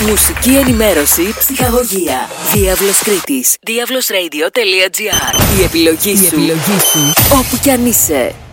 Μουσική ενημέρωση, ψυχαγωγία. Διάβλος Κρήτης. Diavlosradio.gr. Η επιλογή σου. Όπου κι αν είσαι.